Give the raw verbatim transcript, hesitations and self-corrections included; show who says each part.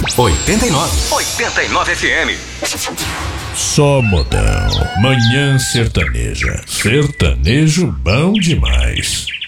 Speaker 1: oitenta e nove. oitenta e nove F M.
Speaker 2: Só modão. Manhã sertaneja. Sertanejo bom demais.